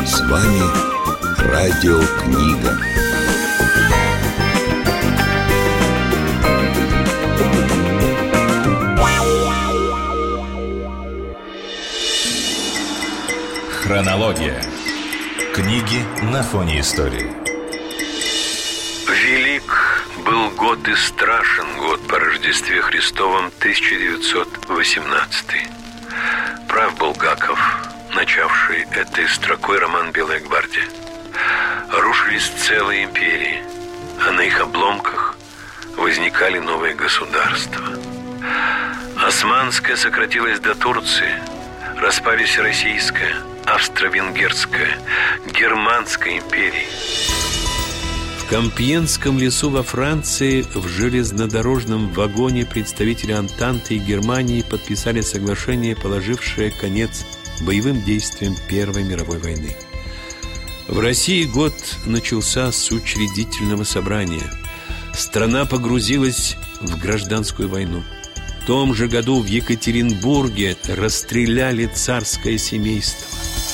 С вами Радиокнига. Хронология. Книги на фоне истории. Велик был год и страшен год по Рождестве Христовом 1918. Прав Булгаков, начавший этой строкой роман «Белая гвардия». Рушились целые империи, а на их обломках возникали новые государства. Османская сократилась до Турции, распались Российская, Австро-Венгерская, Германская империи. В Компьенском лесу во Франции в железнодорожном вагоне представители Антанты и Германии подписали соглашение, положившее конец боевым действиям Первой мировой войны. В России год начался с учредительного собрания. Страна погрузилась в гражданскую войну. В том же году в Екатеринбурге расстреляли царское семейство.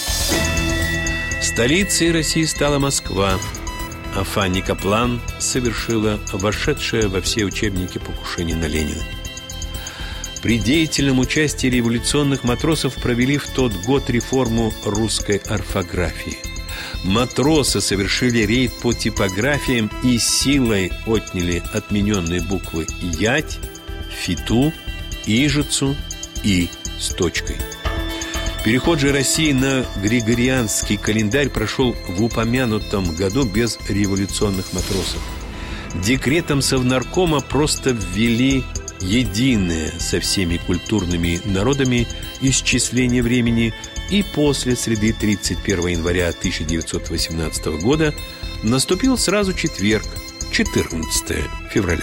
Столицей России стала Москва, а Фанни Каплан совершила вошедшее во все учебники покушение на Ленина. При деятельном участии революционных матросов провели в тот год реформу русской орфографии. Матросы совершили рейд по типографиям и силой отняли отмененные буквы «ять», «фиту», «ижицу» и с точкой. Переход же России на Григорианский календарь прошел в упомянутом году без революционных матросов. Декретом Совнаркома просто ввели единое со всеми культурными народами исчисление времени, и после среды 31 января 1918 года наступил сразу четверг, 14 февраля.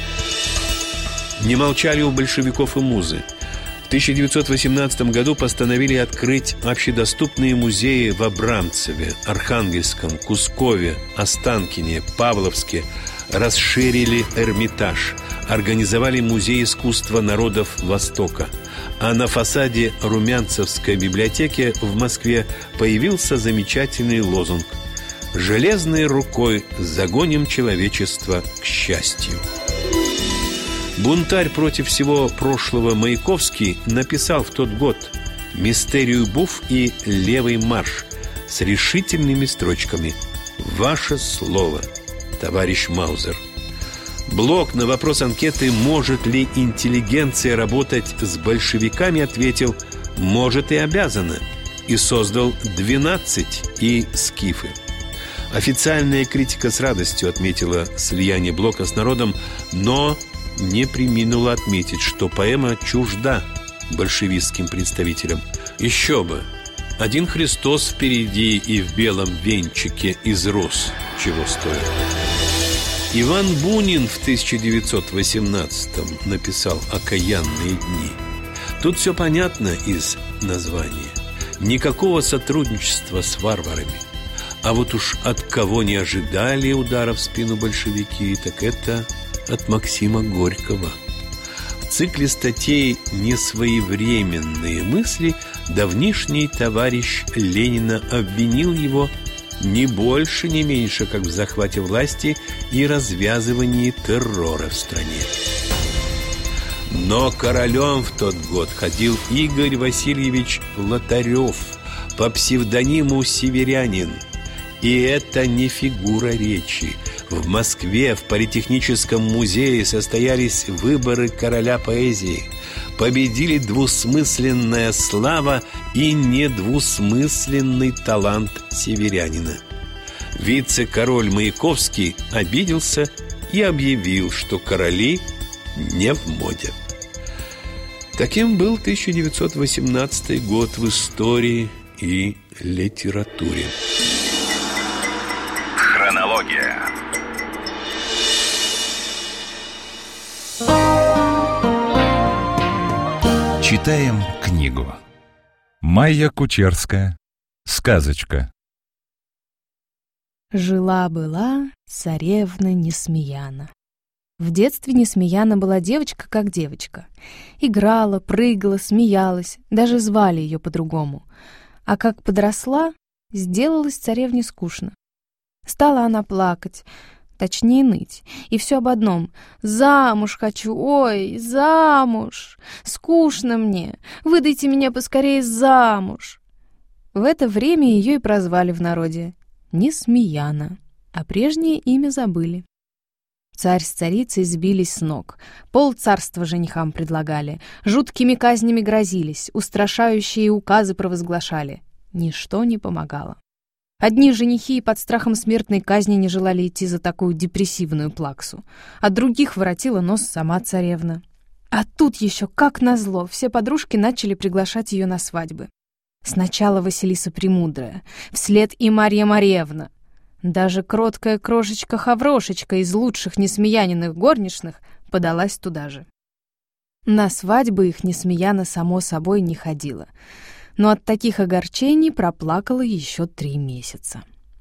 Не молчали у большевиков и музы. В 1918 году постановили открыть общедоступные музеи в Абрамцеве, Архангельском, Кускове, Останкине, Павловске, расширили Эрмитаж, организовали музей искусства народов Востока. А на фасаде Румянцевской библиотеки в Москве появился замечательный лозунг: «Железной рукой загоним человечество к счастью». Бунтарь против всего прошлого Маяковский написал в тот год «Мистерию Буф» и «Левый марш» с решительными строчками: «Ваше слово, товарищ Маузер». Блок на вопрос анкеты «Может ли интеллигенция работать с большевиками?» ответил: «Может и обязана», и создал 12 и «Скифы». Официальная критика с радостью отметила слияние Блока с народом, но не преминула отметить, что поэма чужда большевистским представителям. Еще бы! Один Христос впереди и в белом венчике из роз чего стоит. Иван Бунин в 1918-м написал «Окаянные дни». Тут все понятно из названия. Никакого сотрудничества с варварами. А вот уж от кого не ожидали удара в спину большевики, так это от Максима Горького. В цикле статей «Несвоевременные мысли» давнишний товарищ Ленина обвинил его не больше, не меньше, как в захвате власти и развязывании террора в стране. Но королем в тот год ходил Игорь Васильевич Лотарев по псевдониму «Северянин». И это не фигура речи. В Москве в Политехническом музее состоялись выборы короля поэзии. Победили двусмысленная слава и недвусмысленный талант северянина. Вице-король Маяковский обиделся и объявил, что короли не в моде. Таким был 1918 год в истории и литературе. Хронология. Читаем книгу. Майя Кучерская. Сказочка. Жила-была царевна Несмеяна. В детстве Несмеяна была девочка как девочка. Играла, прыгала, смеялась, даже звали ее по-другому. А как подросла, сделалось царевне скучно. Стала она плакать, точнее ныть, и все об одном: «Замуж хочу, ой, замуж! Скучно мне, выдайте меня поскорее замуж!» В это время ее и прозвали в народе Несмеяна, а прежнее имя забыли. Царь с царицей сбились с ног, полцарства женихам предлагали, жуткими казнями грозились, устрашающие указы провозглашали. Ничто не помогало. Одни женихи под страхом смертной казни не желали идти за такую депрессивную плаксу, а других воротила нос сама царевна. А тут еще, как назло, все подружки начали приглашать ее на свадьбы. Сначала Василиса Премудрая, вслед и Марья Марьевна. Даже кроткая крошечка-хаврошечка из лучших несмеяниных горничных подалась туда же. На свадьбы их Несмеяна, само собой, не ходила, но от таких огорчений проплакала еще 3 месяца.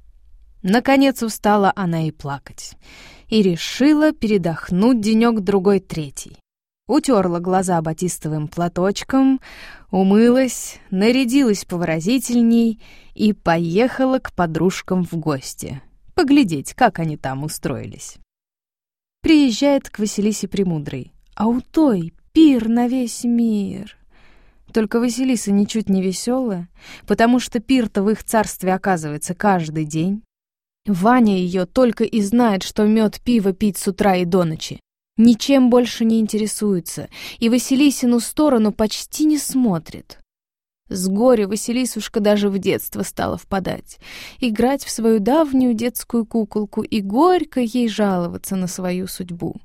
Наконец устала она и плакать, и решила передохнуть денек-другой, 3. Утерла глаза батистовым платочком, умылась, нарядилась повыразительней и поехала к подружкам в гости, поглядеть, как они там устроились. Приезжает к Василисе Премудрой, а у той пир на весь мир. Только Василиса ничуть не веселая, потому что пир-то в их царстве оказывается каждый день. Ваня ее только и знает, что мед пиво пить с утра и до ночи. Ничем больше не интересуется, и Василисину сторону почти не смотрит. С горя Василисушка даже в детство стала впадать, играть в свою давнюю детскую куколку и горько ей жаловаться на свою судьбу.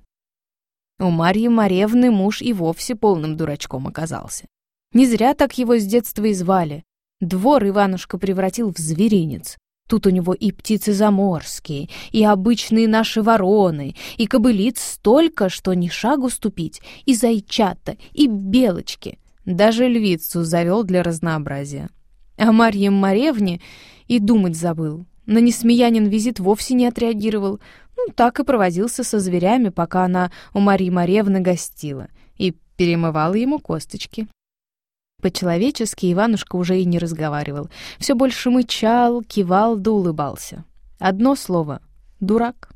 У Марьи Марьевны муж и вовсе полным дурачком оказался. Не зря так его с детства и звали. Двор Иванушка превратил в зверинец. Тут у него и птицы заморские, и обычные наши вороны, и кобылиц столько, что ни шагу ступить, и зайчата, и белочки. Даже львицу завел для разнообразия. А Марье Марьевне и думать забыл. На Несмеянин визит вовсе не отреагировал. Так и провозился со зверями, пока она у Марьи Марьевны гостила, и перемывала ему косточки. По-человечески Иванушка уже и не разговаривал. Все больше мычал, кивал да улыбался. Одно слово — дурак.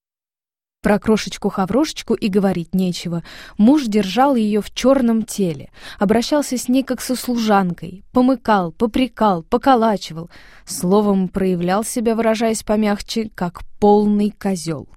Про крошечку-хаврошечку и говорить нечего. Муж держал ее в черном теле, обращался с ней как со служанкой, помыкал, попрекал, поколачивал. Словом, проявлял себя, выражаясь помягче, как полный козел.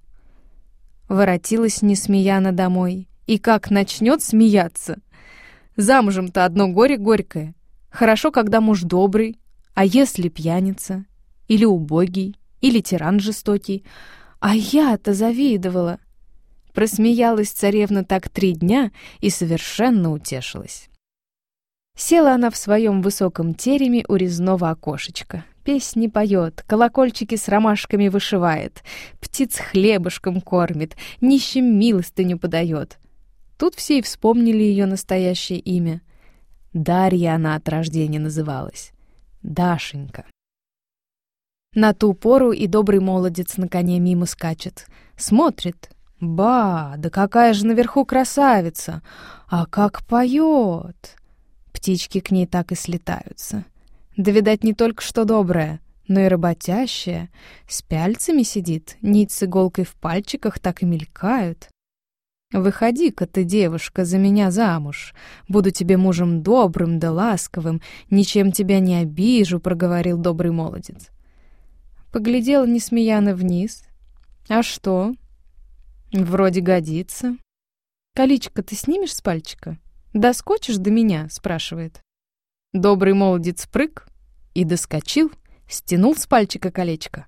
Воротилась Несмеяна домой, и как начнет смеяться. Замужем-то одно горе горькое. Хорошо, когда муж добрый, а если пьяница, или убогий, или тиран жестокий. А я-то завидовала. Просмеялась царевна так 3 дня и совершенно утешилась. Села она в своем высоком тереме у резного окошечка. Песни поет, колокольчики с ромашками вышивает, птиц хлебушком кормит, нищим милостыню подает. Тут все и вспомнили ее настоящее имя. Дарья она от рождения называлась. Дашенька. На ту пору и добрый молодец на коне мимо скачет. Смотрит. Ба, да какая же наверху красавица! А как поет! Птички к ней так и слетаются. Да, видать, не только что добрая, но и работящая. С пяльцами сидит, нить с иголкой в пальчиках так и мелькают. «Выходи-ка ты, девушка, за меня замуж. Буду тебе мужем добрым да ласковым, ничем тебя не обижу», — проговорил добрый молодец. Поглядела Несмеяна вниз. «А что? Вроде годится. Колечко ты снимешь с пальчика? Доскочишь до меня?» — спрашивает. Добрый молодец прыг и доскочил, стянул с пальчика колечко.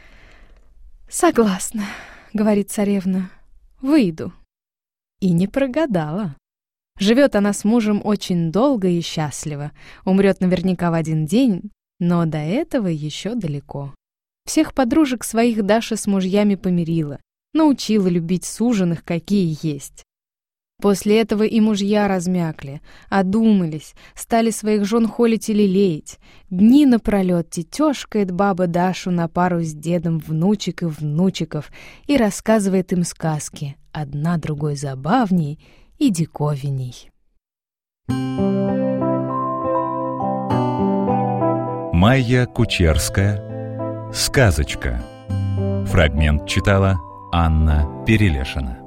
«Согласна», — говорит царевна, — «выйду». И не прогадала. Живет она с мужем очень долго и счастливо. Умрет наверняка в один день, но до этого еще далеко. Всех подружек своих Даша с мужьями помирила, научила любить суженых, какие есть. После этого и мужья размякли, одумались, стали своих жен холить и лелеять. Дни напролет тетешкает баба Дашу на пару с дедом внучек и внучиков и рассказывает им сказки, одна другой забавней и диковиней. Майя Кучерская. «Сказочка». Фрагмент читала Анна Перелешина.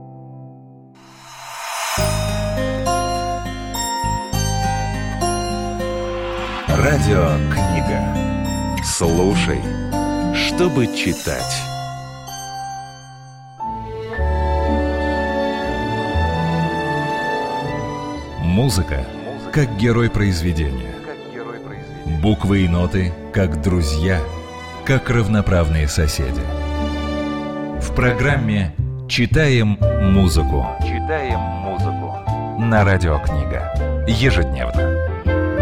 Радиокнига. Слушай, чтобы читать. Музыка как герой произведения. Буквы и ноты как друзья, как равноправные соседи. В программе «Читаем музыку». На Радиокнига. Ежедневно.